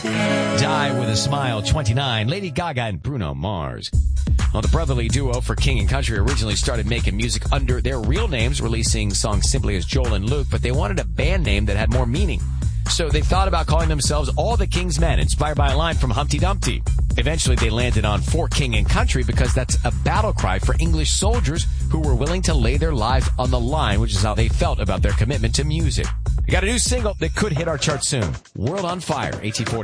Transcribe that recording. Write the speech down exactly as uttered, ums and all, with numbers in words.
Die with a Smile, twenty-nine, Lady Gaga and Bruno Mars. Well, the brotherly duo for King and Country originally started making music under their real names, releasing songs simply as Joel and Luke, but they wanted a band name that had more meaning. So they thought about calling themselves All the King's Men, inspired by a line from Humpty Dumpty. Eventually, they landed on For King and Country because that's a battle cry for English soldiers who were willing to lay their lives on the line, which is how they felt about their commitment to music. We got a new single that could hit our charts soon. World on Fire, eighteen forty.